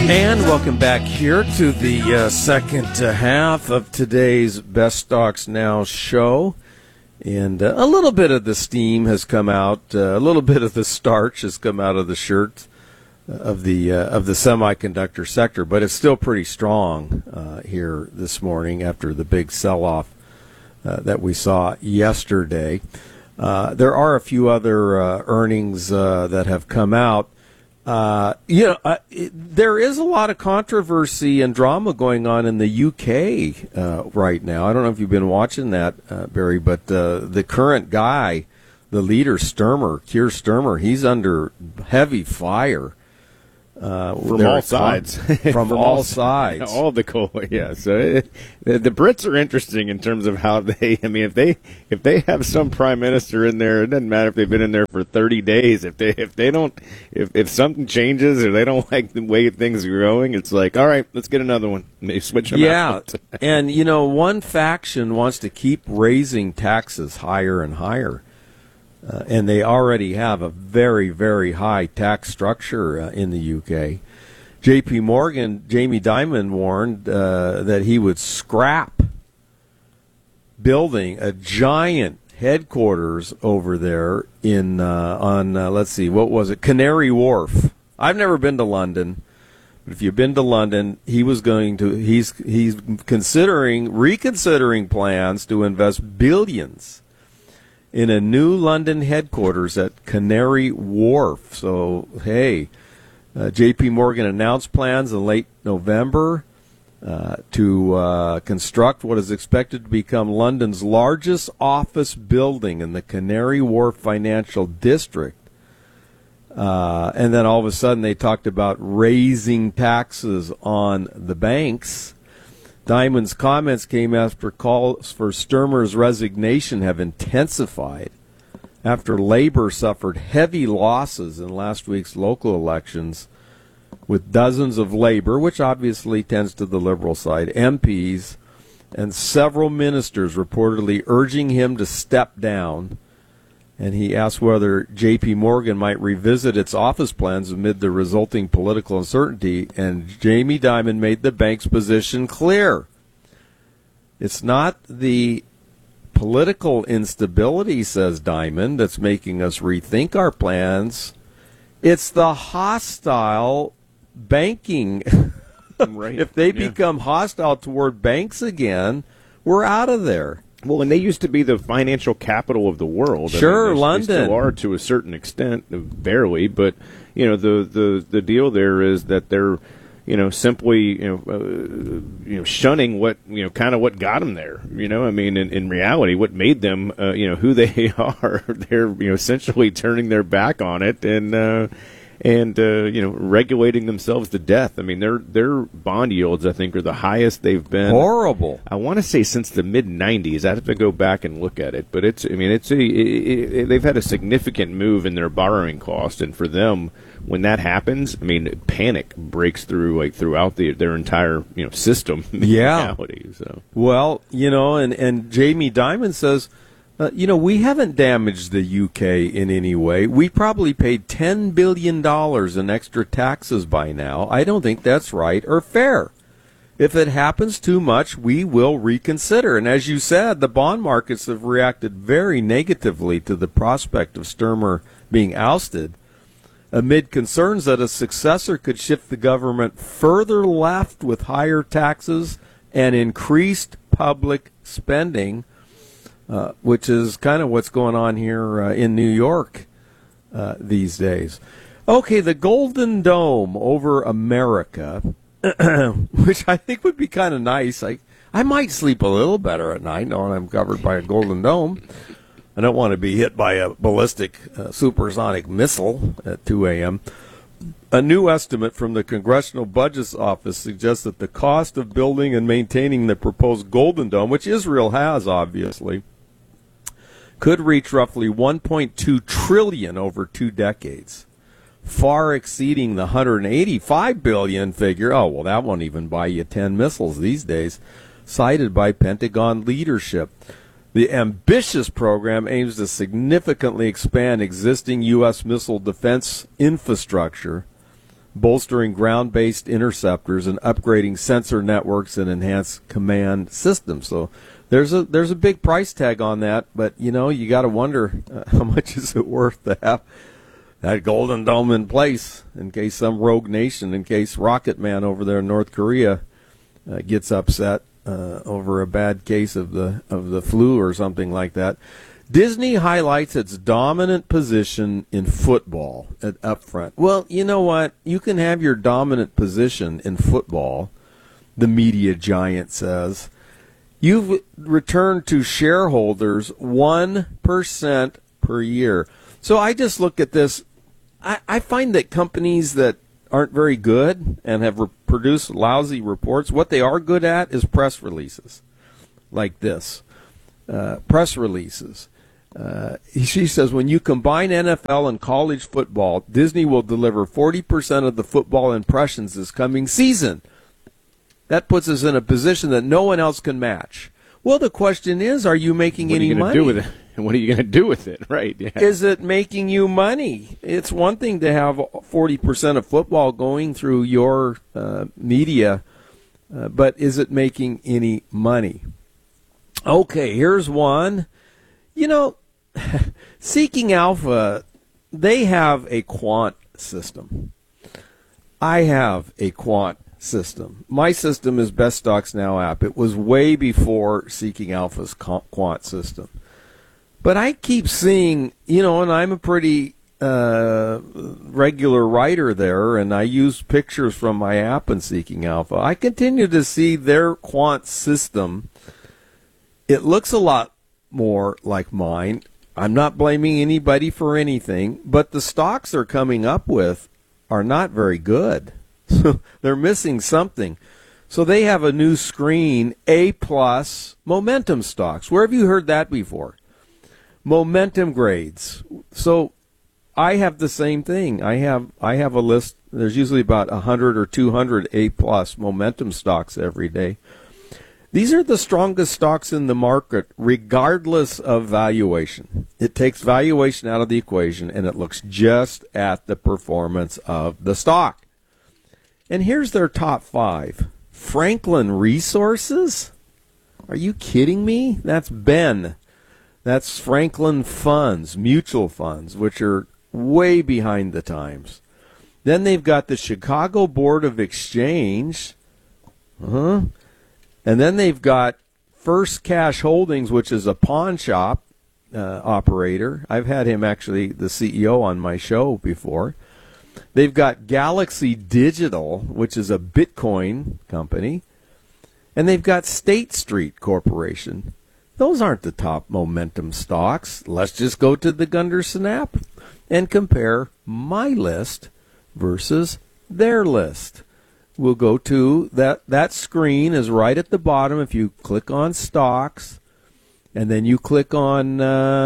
And welcome back here to the second half of today's Best Stocks Now show. And a little bit of the steam has come out, a little bit of the starch has come out of the shirt of the semiconductor sector, but it's still pretty strong here this morning after the big sell-off that we saw yesterday. There are a few other earnings that have come out. There is a lot of controversy and drama going on in the UK right now. I don't know if you've been watching that, Barry, but the current guy, the leader, Keir Starmer, he's under heavy fire. From all sides. From all sides. All the coal, yeah. So the Brits are interesting in terms of how they, I mean, if they have some prime minister in there, it doesn't matter if they've been in there for 30 days. If something changes or they don't like the way things are going, it's like, all right, let's get another one. And they switch them out. And, one faction wants to keep raising taxes higher and higher. And they already have a very, very high tax structure in the UK. J.P. Morgan, Jamie Dimon warned that he would scrap building a giant headquarters over there on Canary Wharf. I've never been to London, but if you've been to London, he's reconsidering plans to invest billions in a new London headquarters at Canary Wharf. So, hey, J.P. Morgan announced plans in late November to construct what is expected to become London's largest office building in the Canary Wharf Financial District. And then all of a sudden they talked about raising taxes on the banks. Dimon's comments came after calls for Starmer's resignation have intensified after Labour suffered heavy losses in last week's local elections, with dozens of Labour, which obviously tends to the Liberal side, MPs, and several ministers reportedly urging him to step down. And he asked whether J.P. Morgan might revisit its office plans amid the resulting political uncertainty, and Jamie Dimon made the bank's position clear. It's not the political instability, says Dimon, that's making us rethink our plans. It's the hostile banking. Right. If they become hostile toward banks again, we're out of there. Well, and they used to be the financial capital of the world. Sure, I mean, London. They still are to a certain extent, barely. But the deal there is that they're simply shunning what kind of what got them there. I mean, in reality, what made them who they are. They're essentially turning their back on it and regulating themselves to death. I mean, their bond yields, I think, are the highest they've been. Horrible. I want to say since the mid '90s. I have to go back and look at it, but they've had a significant move in their borrowing cost, and for them, when that happens, I mean, panic breaks through throughout their entire system. In reality, so. Well, and Jamie Dimon says, we haven't damaged the UK in any way. We probably paid $10 billion in extra taxes by now. I don't think that's right or fair. If it happens too much, we will reconsider. And as you said, the bond markets have reacted very negatively to the prospect of Starmer being ousted, amid concerns that a successor could shift the government further left with higher taxes and increased public spending, which is kind of what's going on here in New York these days. Okay, the Golden Dome over America, which I think would be kind of nice. I might sleep a little better at night knowing I'm covered by a Golden Dome. I don't want to be hit by a ballistic supersonic missile at 2 a.m. A new estimate from the Congressional Budget Office suggests that the cost of building and maintaining the proposed Golden Dome, which Israel has, obviously, could reach roughly $1.2 trillion over 2 decades, far exceeding the $185 billion figure. Oh, well, that won't even buy you 10 missiles these days, cited by Pentagon leadership. The ambitious program aims to significantly expand existing U.S. missile defense infrastructure bolstering ground-based interceptors and upgrading sensor networks and enhanced command systems. So there's a big price tag on that, but you got to wonder how much is it worth to have that Golden Dome in place in case some rogue nation, in case Rocket Man over there in North Korea gets upset over a bad case of the flu or something like that. Disney highlights its dominant position in football up front. Well, you know what? You can have your dominant position in football, the media giant says. You've returned to shareholders 1% per year. So I just look at this. I find that companies that aren't very good and have produced lousy reports, what they are good at is press releases like this. Press releases. She says, when you combine NFL and college football, Disney will deliver 40% of the football impressions this coming season. That puts us in a position that no one else can match. Well, the question is, are you making any money? What are you going to do with it? And what are you going to do with it? Right. Yeah. Is it making you money? It's one thing to have 40% of football going through your media, but is it making any money? Okay, here's one. Seeking Alpha, they have a quant system. I have a quant system. My system is Best Stocks Now app. It was way before Seeking Alpha's quant system. But I keep seeing, and I'm a pretty regular writer there, and I use pictures from my app in Seeking Alpha. I continue to see their quant system. It looks a lot more like mine. I'm not blaming anybody for anything, but the stocks they're coming up with are not very good. So they're missing something. So they have a new screen, A+ momentum stocks. Where have you heard that before? Momentum grades. So I have the same thing. I have a list. There's usually about 100 or 200 A+ momentum stocks every day. These are the strongest stocks in the market, regardless of valuation. It takes valuation out of the equation, and it looks just at the performance of the stock. And here's their top 5. Franklin Resources? Are you kidding me? That's Ben. That's Franklin Funds, mutual funds, which are way behind the times. Then they've got the Chicago Board of Exchange. And then they've got First Cash Holdings, which is a pawn shop operator. I've had him, actually, the CEO, on my show before. They've got Galaxy Digital, which is a Bitcoin company. And they've got State Street Corporation. Those aren't the top momentum stocks. Let's just go to the Gunderson app and compare my list versus their list. We'll go to that screen is right at the bottom. If you click on stocks, and then you click on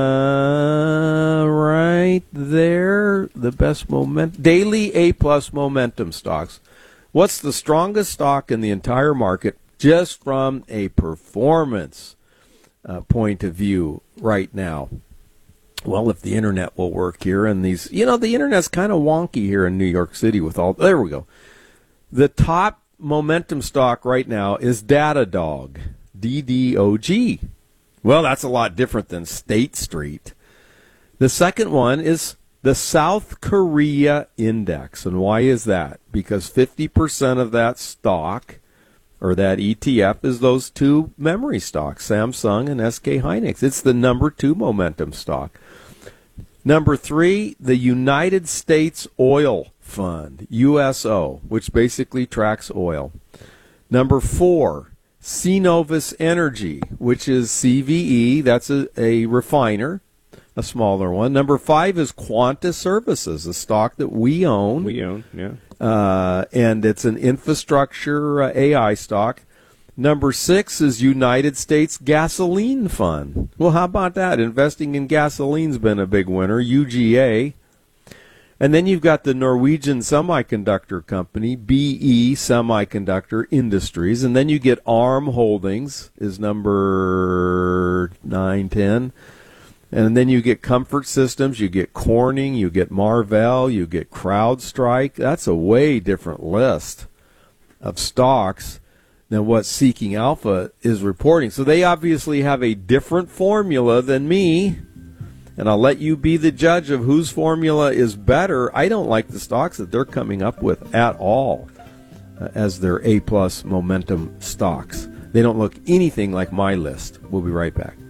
right there, the best daily A+ momentum stocks. What's the strongest stock in the entire market just from a performance point of view right now? Well, if the internet will work here, and the internet's kind of wonky here in New York City with all. There we go. The top momentum stock right now is Datadog, DDOG. Well, that's a lot different than State Street. The second one is the South Korea Index. And why is that? Because 50% of that stock, or that ETF, is those two memory stocks, Samsung and SK Hynix. It's the number 2 momentum stock. Number 3, the United States Oil Fund, USO, which basically tracks oil. Number 4, Cenovus Energy, which is CVE. That's a refiner, a smaller one. Number 5 is Quanta Services, a stock that we own. Yeah. And it's an infrastructure AI stock. Number 6 is United States Gasoline Fund. Well, how about that? Investing in gasoline's been a big winner, UGA. And then you've got the Norwegian semiconductor company, BE Semiconductor Industries. And then you get ARM Holdings is number 9, 10. And then you get Comfort Systems, you get Corning, you get Marvell, you get CrowdStrike. That's a way different list of stocks than what Seeking Alpha is reporting. So they obviously have a different formula than me, and I'll let you be the judge of whose formula is better. I don't like the stocks that they're coming up with at all as their A-plus momentum stocks. They don't look anything like my list. We'll be right back.